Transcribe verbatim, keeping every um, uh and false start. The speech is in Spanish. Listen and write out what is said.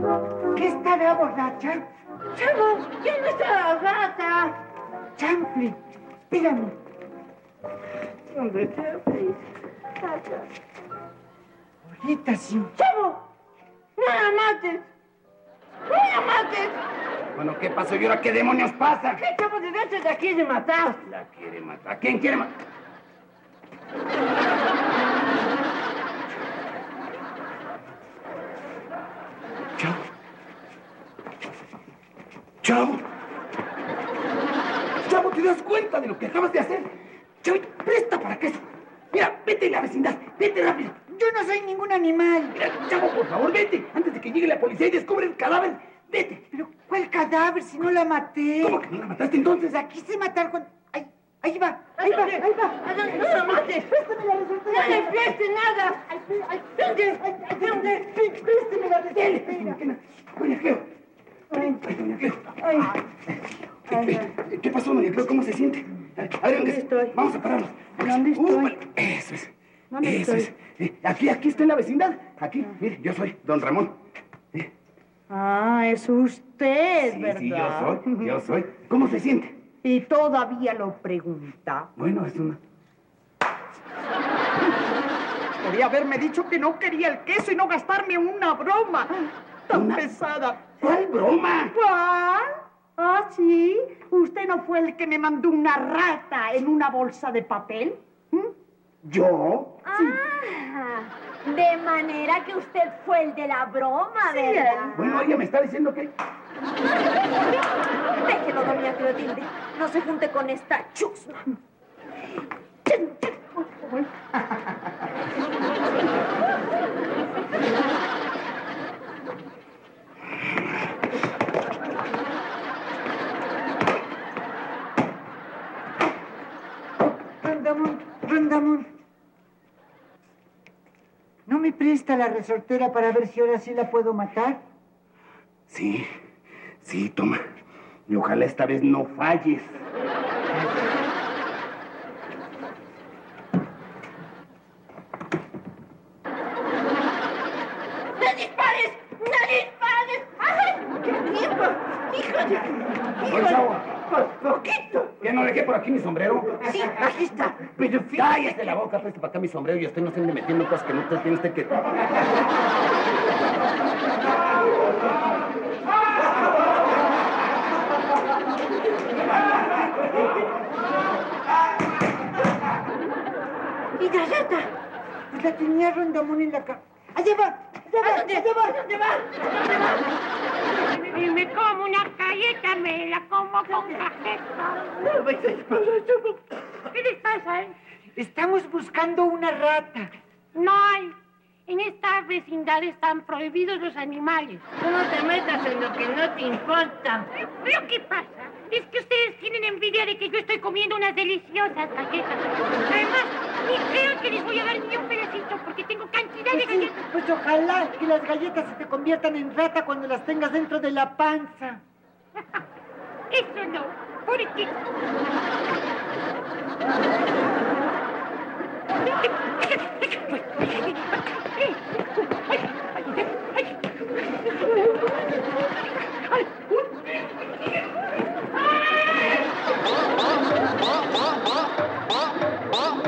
¿Qué estará borracha? Chavo, ¿quién es la rata? Chanfle, espérame. ¿Dónde está? Ahorita sí. ¡Chavo! ¡No la mates! ¡No la mates! Bueno, ¿qué pasó? ¿Y ahora qué demonios pasa? ¿Qué chavo de veces la quiere matar? La quiere matar. ¿A quién quiere matar? Chavo. Chavo. Chavo, ¿te das cuenta de lo que acabas de hacer? Chavo, presta para que eso. Mira, vete en la vecindad. Vete rápido. Yo no soy ningún animal. Mira, Chavo, por favor, vete. Antes de que llegue la policía y descubra el cadáver. Vete. Pero, ¿cuál cadáver si no la maté? ¿Cómo que no la mataste entonces? La quise matar con... Ay, ahí va, ahí va, ahí va. ¡No la mates! Préstame la resortera. ¡No le prestes nada! Ay, ay, ¿dónde? Ay, ay, ¿dónde? Préstame la resortera. Doña Cleo. Ay, doña Cleo. Ay, ¿Qué, ¿Qué pasó, doña Cleo? ¿Cómo se siente? A ver, ¿dónde estoy? Vamos a pararnos. ¿Dónde estoy? Uh, vale. Eso es. ¿Dónde Eso estoy? es. Eh, Aquí, aquí está en la vecindad. Aquí, mire, yo soy don Ramón. Eh, Ah, es usted, sí, ¿verdad? sí, yo soy, yo soy. ¿Cómo se siente? Y todavía lo pregunta. Bueno, es una... Podría haberme dicho que no quería el queso y no gastarme una broma tan ¿Una? pesada. ¿Cuál broma? ¿Cuál? Ah, sí. ¿Usted no fue el que me mandó una rata en una bolsa de papel? ¿Mm? ¿Yo? Ah, de manera que usted fue el de la broma, Sí, ¿verdad? Bueno, ella me está diciendo que... Déjelo, doña Clotilde. No se junte con esta chusma. Rondamón, Rondamón. ¿No me presta la resortera para ver si ahora sí la puedo matar? Sí, sí, toma. Y ojalá esta vez no falles. ¡No dispares! ¡No dispares! ¡Ay! ¡Qué tiempo! ¡Hijo de... Oye, Chavo. ¡Por poquito! ¿Ya no dejé por aquí mi sombrero? Sí, aquí está. Pero fíjate... Cállate la boca, preste para acá mi sombrero y usted no se ande metiendo cosas que no usted tiene usted que... ¿Y la rata? Pues la tenía Rondamón en la cara. ¡Allá va! ¡Allá va! ¿A dónde? ¡Allá va! ¿A dónde va? ¿A dónde va? Y me como una galleta, me la como con cajeta. No me estés pasando. ¿Qué les pasa, eh? Estamos buscando una rata. No hay. En esta vecindad están prohibidos los animales. Tú no te metas en lo que no te importa. ¿Pero qué pasa? Es que ustedes tienen envidia de que yo estoy comiendo unas deliciosas galletas. Además, ni creo que les voy a dar ni un pedacito porque tengo cantidad de Pues, sí, galletas. pues ojalá que las galletas se te conviertan en rata cuando las tengas dentro de la panza. Eso no. ¿Por qué?